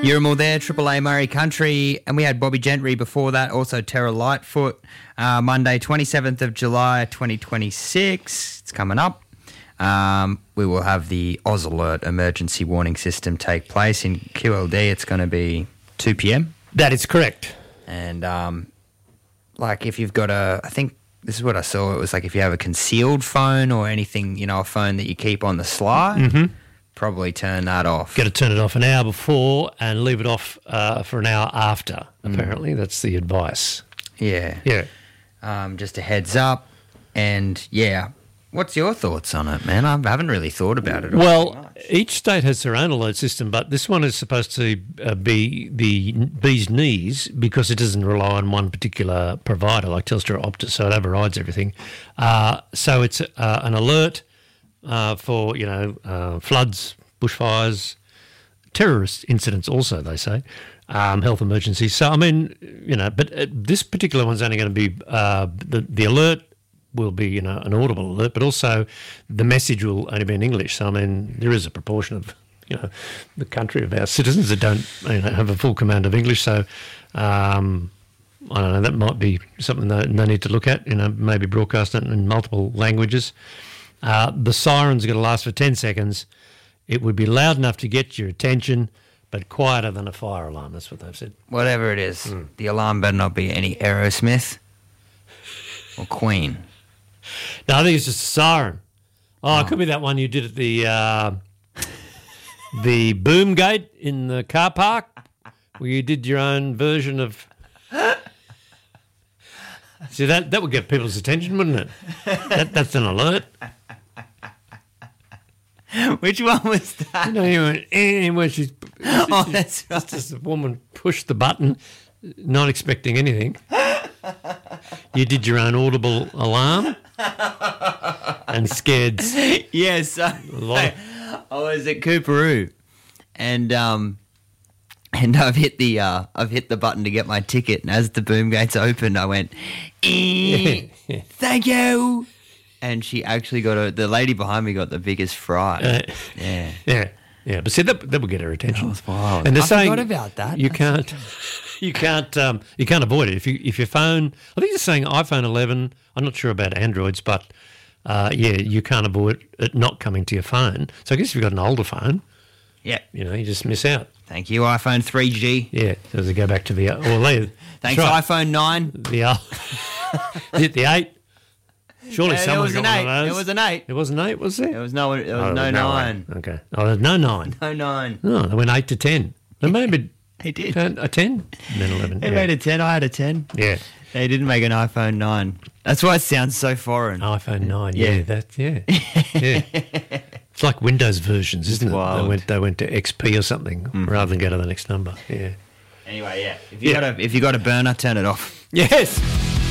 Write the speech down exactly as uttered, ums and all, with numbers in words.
Urimal there, Triple A Murray Country, and we had Bobby Gentry before that, also Terra Lightfoot. Uh, Monday, twenty-seventh of July, twenty twenty-six. It's coming up. Um, we will have the Oz Alert emergency warning system take place in Q L D. It's going to be two p.m. That is correct. And, um, like, if you've got a, I think this is what I saw, it was like if you have a concealed phone or anything, you know, a phone that you keep on the sly, Mm-hmm. probably turn that off. Got to turn it off an hour before and leave it off uh, for an hour after, apparently. Mm. That's the advice. Yeah. Yeah. Um, just a heads up. And, yeah, what's your thoughts on it, man? I haven't really thought about it. Well, each state has their own alert system, but this one is supposed to uh, be the bee's knees because it doesn't rely on one particular provider like Telstra or Optus, so it overrides everything. Uh, so it's uh, an alert uh, for, you know, uh, floods, bushfires, terrorist incidents also, they say, um, health emergencies. So, I mean, you know, but uh, this particular one's only going to be uh, the, the alert will be, you know, an audible alert, but also the message will only be in English. So, I mean, there is a proportion of, you know, the country of our citizens that don't, you know, have a full command of English. So, um, I don't know, that might be something they, they need to look at, you know, maybe broadcast it in multiple languages. Uh, the siren's going to last for ten seconds. It would be loud enough to get your attention, but quieter than a fire alarm. That's what they've said. Whatever it is, mm. the alarm better not be any Aerosmith or Queen. No, I think it's just a siren. Oh, oh. It could be that one you did at the uh, the boom gate in the car park where you did your own version of... See, that, that would get people's attention, wouldn't it? That, that's an alert. Which one was that? You know, you went, eh, where she's... Oh, that's right. Just a woman pushed the button, not expecting anything. You did your own audible alarm and scared. Yes, I, I, I was at Cooperoo, and um, and I've hit the uh, I've hit the button to get my ticket, and as the boom gates opened, I went, eh, "Thank you," and she actually got a. The lady behind me got the biggest fright. Uh, yeah, yeah, yeah. But see, that that would get her attention. That was wild. And they're I saying forgot about that. You can't. You can't um, you can't avoid it. If you if your phone, I think they're saying iPhone eleven, I'm not sure about Androids, but uh, yeah, you can't avoid it not coming to your phone. So I guess if you've got an older phone, yeah, you know, you just miss out. Thank you, iPhone three G. Yeah, so they go back to the, well, they, thanks, right. iPhone nine. The, uh, the, the eight. Surely yeah, someone's got got an one of those. It was an eight. It was an eight, was there? There was no, there was oh, no, no nine. Way. Okay. Oh, there's no nine. No nine. Oh, they went eight to ten. They maybe... They did. A ten? And then eleven. They yeah. made a ten. I had a ten. Yeah. They didn't make an iPhone nine. That's why it sounds so foreign. iPhone nine, yeah. yeah that, yeah. yeah. It's like Windows versions, isn't it? Wild. They went, they went to X P or something mm. rather than go to the next number. Yeah. Anyway, yeah. If you yeah. got a if you got a burner, turn it off. Yes.